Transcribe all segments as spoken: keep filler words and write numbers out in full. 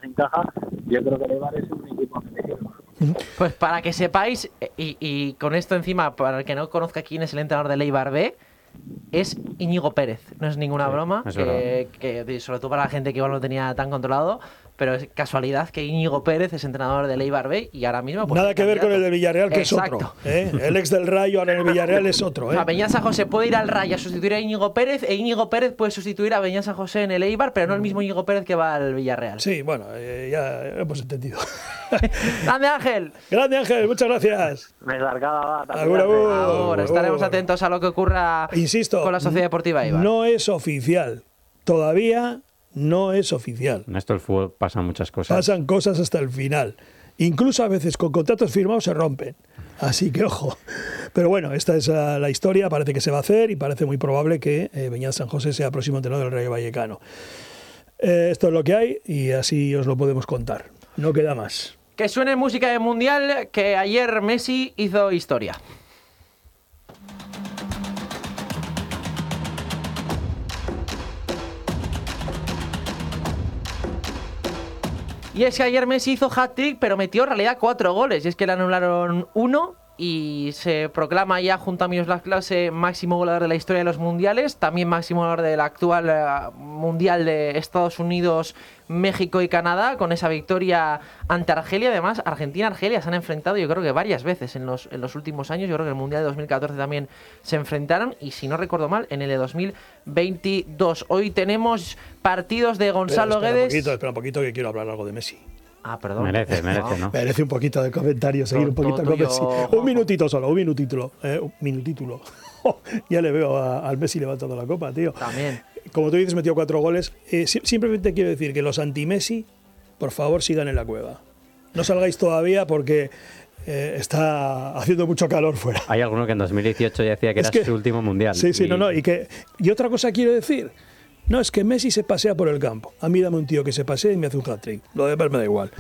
encaja, yo creo que el Eibar es un equipo ofensivo. Pues para que sepáis, y, y con esto encima, para el que no conozca quién es el entrenador del Eibar B, es Íñigo Pérez. No es ninguna sí, broma, es que, que sobre todo para la gente que igual no lo tenía tan controlado, pero es casualidad que Íñigo Pérez es entrenador del Eibar B y ahora mismo... Pues, nada que ver con el de Villarreal, que Exacto. es otro. ¿eh? El ex del Rayo ahora en el Villarreal es otro. ¿eh? O sea, Beñat San José puede ir al Rayo a sustituir a Íñigo Pérez e Íñigo Pérez puede sustituir a Beñat San José en el Eibar, pero no el mismo Íñigo Pérez que va al Villarreal. Sí, bueno, eh, ya hemos entendido. ¡Grande Ángel! ¡Grande Ángel! Muchas gracias. Me largaba. Ahora, ahora estaremos atentos a lo que ocurra Insisto, con la Sociedad Deportiva Eibar. No es oficial. Todavía no es oficial. En esto del fútbol pasan muchas cosas. Pasan cosas hasta el final. Incluso a veces con contratos firmados se rompen. Así que ojo. Pero bueno, esta es uh, la historia. Parece que se va a hacer y parece muy probable que eh, Beñat San José sea próximo entrenador del Rayo Vallecano. Eh, esto es lo que hay y así os lo podemos contar. No queda más. Que suene música de Mundial, que ayer Messi hizo historia. Y es que ayer Messi hizo hat-trick, pero metió en realidad cuatro goles. Y es que le anularon uno y se proclama ya junto a Miroslav Klose máximo goleador de la historia de los mundiales, también máximo goleador del actual uh, mundial de Estados Unidos, México y Canadá, con esa victoria ante Argelia. Además, Argentina y Argelia se han enfrentado yo creo que varias veces en los, en los últimos años. Yo creo que en el mundial de dos mil catorce también se enfrentaron y, si no recuerdo mal, en el de dos mil veintidós. Hoy tenemos partidos de Gonzalo espera, espera Guedes. Un poquito, espera un poquito que quiero hablar algo de Messi. Ah, perdón. Merece, merece, ¿no? Merece un poquito de comentario, seguir un poquito con Messi. Un minutito solo, un minutito. Eh, un minutito. Oh, ya le veo a, al Messi levantando la copa, tío. También. Como tú dices, metió cuatro goles. Eh, simplemente quiero decir que los anti-Messi, por favor, sigan en la cueva. No salgáis todavía porque eh, está haciendo mucho calor fuera. Hay alguno que en dos mil dieciocho ya decía que es era que, su último mundial. Sí, sí, y... no, no. Y, que, y otra cosa quiero decir. No, es que Messi se pasea por el campo. A mí dame un tío que se pasee y me hace un hat-trick. Lo demás me da igual.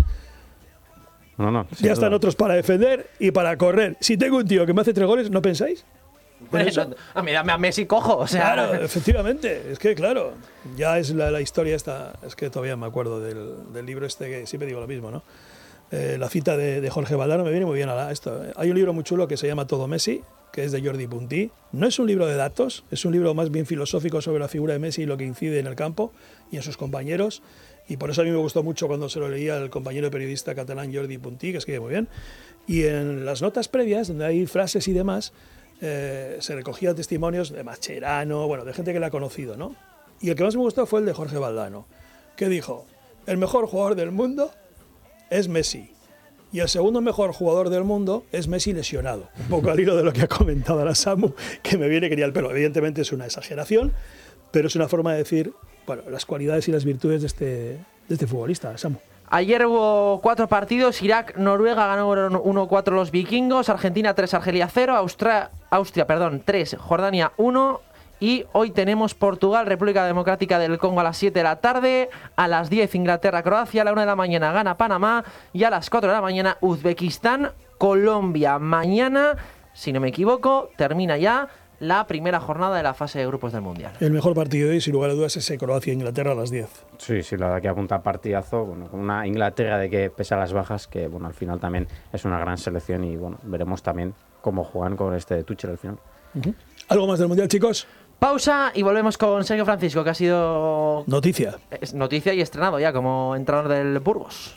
No, no, ya están otros para defender y para correr. Si tengo un tío que me hace tres goles, ¿no pensáis? Bueno, a mí dame a Messi cojo, o sea... Claro, efectivamente. Es que, claro, ya es la, la historia esta... Es que todavía me acuerdo del, del libro este, que siempre digo lo mismo, ¿no? Eh, la cita de, de Jorge Valdano me viene muy bien a la, esto. Hay un libro muy chulo que se llama Todo Messi, que es de Jordi Puntí. No es un libro de datos, es un libro más bien filosófico sobre la figura de Messi y lo que incide en el campo y en sus compañeros. Y por eso a mí me gustó mucho cuando se lo leía el compañero periodista catalán Jordi Puntí, que escribe muy bien. Y en las notas previas, donde hay frases y demás, eh, se recogían testimonios de Mascherano, bueno, de gente que la ha conocido, ¿no? Y el que más me gustó fue el de Jorge Valdano, que dijo: el mejor jugador del mundo es Messi. Y el segundo mejor jugador del mundo es Messi lesionado. Un poco al hilo de lo que ha comentado la Samu, que me viene que ni al pelo. Evidentemente es una exageración, pero es una forma de decir, bueno, las cualidades y las virtudes de este, de este futbolista, Samu. Ayer hubo cuatro partidos. Irak, Noruega ganaron uno cuatro los vikingos, Argentina tres, Argelia cero, Austria, Austria perdón, tres, Jordania uno. Y hoy tenemos Portugal, República Democrática del Congo a las siete de la tarde, a las diez Inglaterra, Croacia, a la una de la mañana gana Panamá y a las cuatro de la mañana Uzbekistán, Colombia. Mañana, si no me equivoco, termina ya la primera jornada de la fase de grupos del Mundial. El mejor partido de hoy, sin lugar a dudas, es Croacia-Inglaterra a las diez. Sí, sí, la verdad que apunta partidazo, bueno, con una Inglaterra de que pese a las bajas, que bueno, al final también es una gran selección y bueno, veremos también cómo juegan con este de Tuchel al final. Uh-huh. ¿Algo más del Mundial, chicos? Pausa y volvemos con Sergio Francisco, que ha sido noticia. Es noticia y estrenado ya como entrenador del Burgos.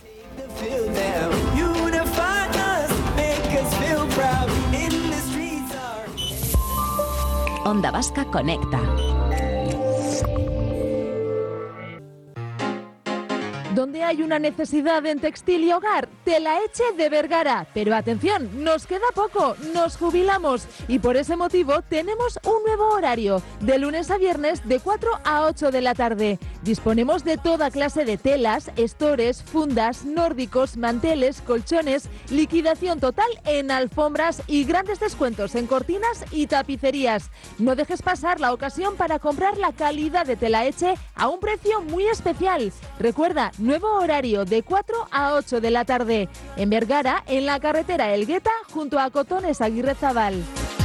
Onda Vasca Conecta. Donde hay una necesidad en textil y hogar, Telaetxe de Vergara. Pero atención, nos queda poco, nos jubilamos y por ese motivo tenemos un nuevo horario, de lunes a viernes de cuatro a ocho de la tarde. Disponemos de toda clase de telas, estores, fundas, nórdicos, manteles, colchones, liquidación total en alfombras y grandes descuentos en cortinas y tapicerías. No dejes pasar la ocasión para comprar la calidad de Telaetxe a un precio muy especial. Recuerda, nuevo horario de cuatro a ocho de la tarde. En Vergara, en la carretera Elgueta, junto a Cotones Aguirrezabal.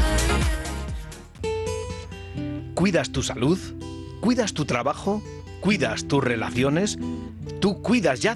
¿Cuidas tu salud? ¿Cuidas tu trabajo? ¿Cuidas tus relaciones? ¿Tú cuidas ya